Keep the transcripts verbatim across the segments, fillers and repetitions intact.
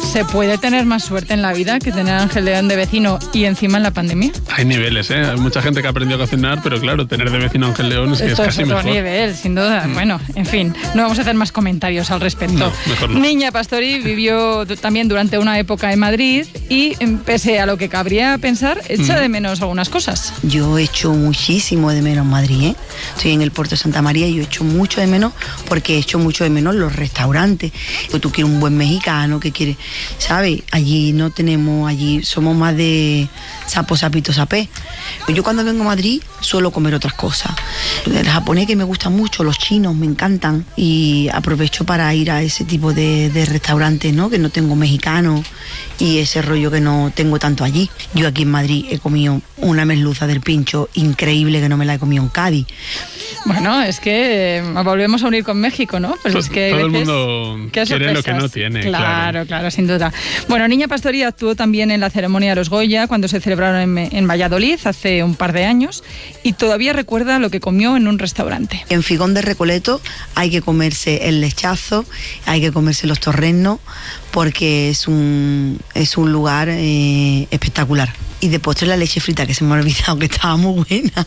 ¿Se puede tener más suerte en la vida que tener a Ángel León de vecino y encima en la pandemia? Hay niveles, ¿eh? Hay mucha gente que ha aprendido a cocinar, pero claro, tener de vecino a Ángel León es que Esto es casi es otro mejor. nivel, sin duda. Mm. Bueno, en fin, no vamos a hacer más comentarios al respecto. No, mejor no. Niña Pastori vivió también durante una época en Madrid y, pese a lo que cabría pensar, echa mm. de menos algunas cosas. Yo echo muchísimo de menos Madrid, ¿eh? Estoy en el puerto de Santa María y yo echo mucho de menos porque echo mucho de menos los restaurantes. Tú quieres un buen mexicano, que quieres, ¿sabes? Allí no tenemos, allí somos más de sapo, sapito, sapé. Yo cuando vengo a Madrid suelo comer otras cosas. El japonés que me gusta mucho, los chinos me encantan y aprovecho para ir a ese tipo de, de restaurantes, ¿no? Que no tengo mexicano y ese rollo que no tengo tanto allí. Yo aquí en Madrid he comido una merluza del Pincho increíble que no me la he comido en Cádiz. Bueno, es que eh, volvemos a unir con México, ¿no? Pues todo, es que todo el mundo quiere sorpresas. Lo que no tiene. Claro, claro, claro, sin duda. Bueno, Niña Pastori actuó también en la ceremonia de los Goya cuando se celebraron en, en Valladolid hace un par de años y todavía recuerda lo que comió en un restaurante. En Figón de Recoleto hay que comerse el lechazo, hay que comerse los torrenos porque es un, es un lugar eh, espectacular. Y de postre la leche frita, que se me ha olvidado que estaba muy buena.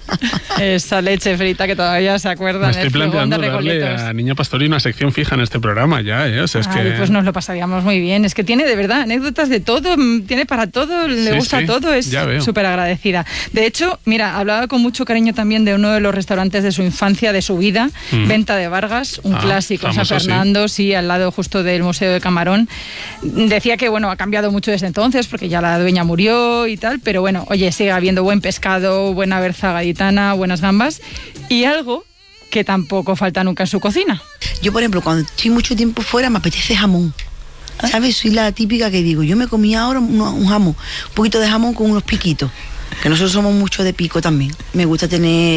Esa leche frita que todavía se acuerda. Me estoy planteando darle a Niña Pastori una sección fija en este programa ya, ¿eh? O sea, es Ay, que... pues nos lo pasaríamos muy bien. Es que tiene de verdad anécdotas de todo, tiene para todo, le sí, gusta sí, todo, es súper agradecida. De hecho, mira, hablaba con mucho cariño también de uno de los restaurantes de su infancia, de su vida, mm. Venta de Vargas, un ah, clásico en San Fernando, sí. sí, al lado justo del Museo de Camarón. Decía que, bueno, ha cambiado mucho desde entonces porque ya la dueña murió y tal, pero bueno, oye, sigue habiendo buen pescado, buena berza gaditana, buenas gambas y algo que tampoco falta nunca en su cocina. Yo, por ejemplo, cuando estoy mucho tiempo fuera me apetece jamón. ¿Sabes? Soy la típica que digo, yo me comía ahora un, un jamón, un poquito de jamón con unos piquitos, que nosotros somos mucho de pico también. Me gusta tener